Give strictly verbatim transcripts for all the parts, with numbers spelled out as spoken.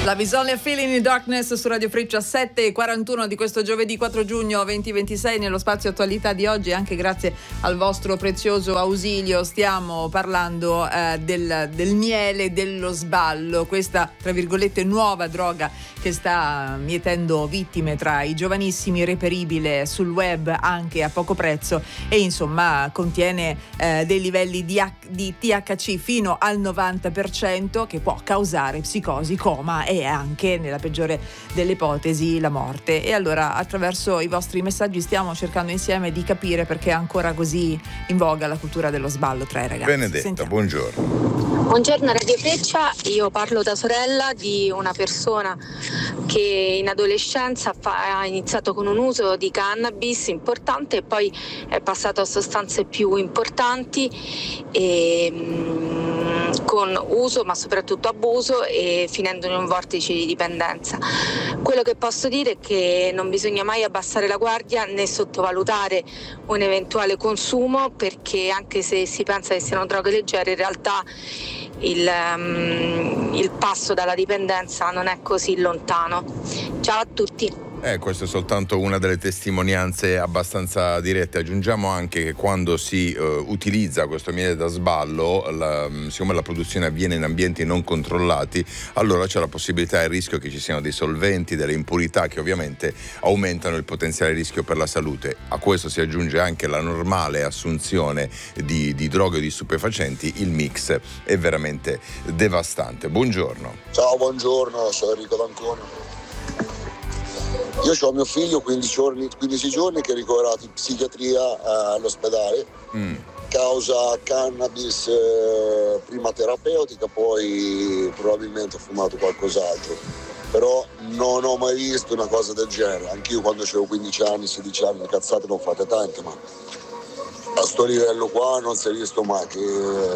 La Bisogna Feeling in Darkness su Radio Freccia, sette e quarantuno di questo giovedì quattro giugno duemilaventisei. Nello spazio attualità di oggi, anche grazie al vostro prezioso ausilio, stiamo parlando eh, del, del miele, dello sballo, questa tra virgolette nuova droga che sta mietendo vittime tra i giovanissimi, reperibile sul web anche a poco prezzo e insomma contiene eh, dei livelli di, H- di T H C fino al novanta per cento, che può causare psicosi, coma e anche, nella peggiore delle ipotesi, la morte. E allora, attraverso i vostri messaggi, stiamo cercando insieme di capire perché è ancora così in voga la cultura dello sballo tra i ragazzi. Benedetta, Sentiamo. buongiorno. Buongiorno Radio Freccia, io parlo da sorella di una persona che in adolescenza fa, ha iniziato con un uso di cannabis importante e poi è passato a sostanze più importanti e, mh, con uso ma soprattutto abuso e finendo in un vortice di dipendenza. Quello che posso dire è che non bisogna mai abbassare la guardia né sottovalutare un eventuale consumo, perché anche se si pensa che siano droghe leggere, in realtà il, um, il passo dalla dipendenza non è così lontano. Ciao a tutti. Eh, questa è soltanto una delle testimonianze abbastanza dirette. Aggiungiamo anche che quando si uh, utilizza questo miele da sballo, la, siccome la produzione avviene in ambienti non controllati, allora c'è la possibilità e il rischio che ci siano dei solventi, delle impurità che ovviamente aumentano il potenziale rischio per la salute. A questo si aggiunge anche la normale assunzione di, di droghe o di stupefacenti. Il mix è veramente devastante. Buongiorno. Ciao, buongiorno, sono Enrico D'Ancona. Io ho mio figlio quindici giorni, quindici giorni che è ricoverato in psichiatria eh, all'ospedale, mm. causa cannabis, eh, prima terapeutica, poi probabilmente ho fumato qualcos'altro. Però non ho mai visto una cosa del genere. Anch'io quando avevo quindici anni, sedici anni, cazzate non fate tante, ma a sto livello qua non si è visto mai che,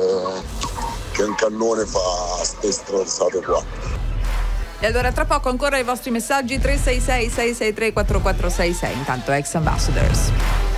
che un cannone fa ste stronzate qua. E allora tra poco ancora i vostri messaggi tre sei sei sei sei tre quattro quattro sei sei. Intanto Ex Ambassadors.